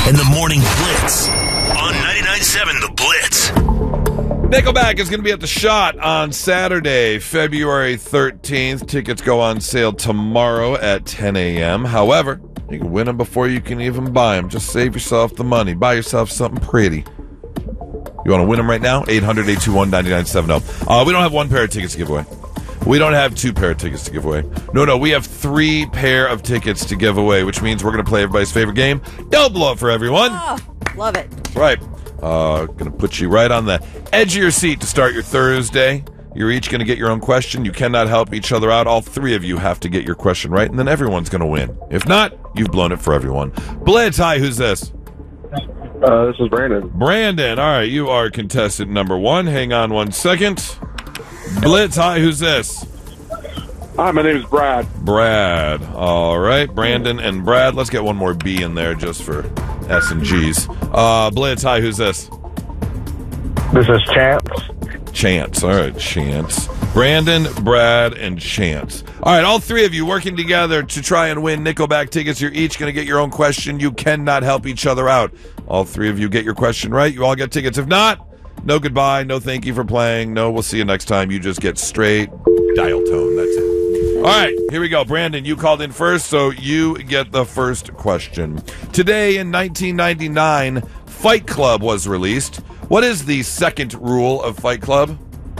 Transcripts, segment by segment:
and the Morning Blitz on 99.7 The Blitz. Nickelback is going to be at the Shot on Saturday, February 13th. Tickets go on sale tomorrow at 10 a.m. However, you can win them before you can even buy them. Just save yourself the money. Buy yourself something pretty. You want to win them right now? 800-821-9970. We don't have one pair of tickets to give away. We don't have two pair of tickets to give away. No, we have 3 pair of tickets to give away, which means we're going to play everybody's favorite game. Don't blow up for everyone. Oh, love it. That's right. Going to put you right on the edge of your seat to start your Thursday. You're each going to get your own question. You cannot help each other out. All 3 of you have to get your question right, and then everyone's going to win. If not, you've blown it for everyone. Blitz, hi, who's this? This is Brandon. Brandon, all right, you are contestant number 1. Hang on 1 second. Blitz, hi, who's this? Hi, my name is Brad. Brad, all right. Brandon and Brad. Let's get one more B in there just for S and G's. Blitz, hi, who's this? This is Chance. Chance, all right, Chance. Brandon, Brad, and Chance. All right, all 3 of you working together to try and win Nickelback tickets. You're each going to get your own question. You cannot help each other out. All 3 of you get your question right. You all get tickets. If not, no goodbye, no thank you for playing, no we'll see you next time. You just get straight dial tone. That's it. All right, here we go. Brandon, you called in first, so you get the first question. Today in 1999, Fight Club was released. What is the second rule of Fight Club?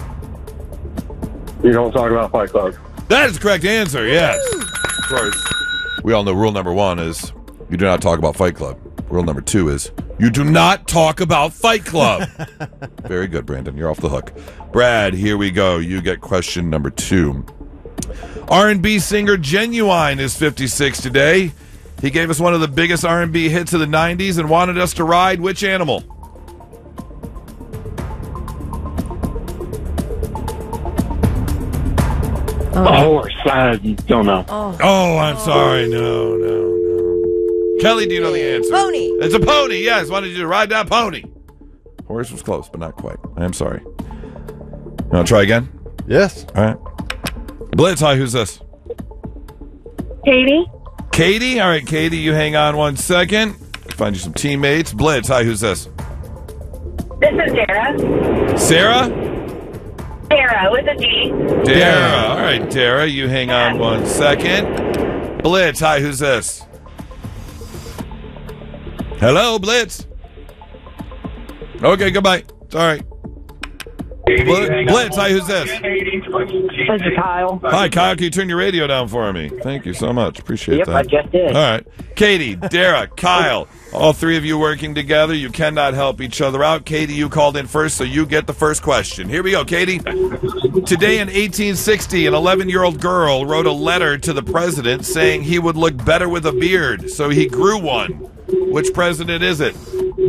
You don't talk about Fight Club. That is the correct answer, yes. Of course. We all know rule number 1 is you do not talk about Fight Club. Rule number 2 is you do not talk about Fight Club. Very good, Brandon. You're off the hook. Brad, here we go. You get question number 2. R&B singer Genuine is 56 today. He gave us one of the biggest R&B hits of the 90s and wanted us to ride which animal? A horse. I don't know. Oh, I'm sorry. No. Kelly, do you know the answer? Pony. It's a pony, yes. Wanted you to ride that pony. Horse was close, but not quite. I am sorry. You want to try again? Yes. All right. Blitz, hi, who's this? Katie? Katie? All right, Katie, you hang on 1 second. Find you some teammates. Blitz, hi, who's this? This is Dara. Sarah? Dara with a D. Dara. All right, Dara, you hang on 1 second. Blitz, hi, who's this? Hello, Blitz. Okay, goodbye. Sorry. Blitz, hi, who's this? This is Kyle. Hi, Kyle. Can you turn your radio down for me? Thank you so much. Appreciate that. I just did. All right. Katie, Dara, Kyle, all 3 of you working together. You cannot help each other out. Katie, you called in first, so you get the first question. Here we go, Katie. Today in 1860, an 11-year-old girl wrote a letter to the president saying he would look better with a beard, so he grew one. Which president is it?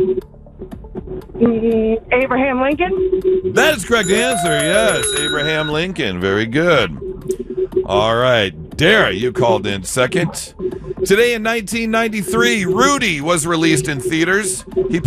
Abraham Lincoln? That is correct answer, yes. Abraham Lincoln. Very good. All right. Dara, you called in second. Today in 1993, Rudy was released in theaters. He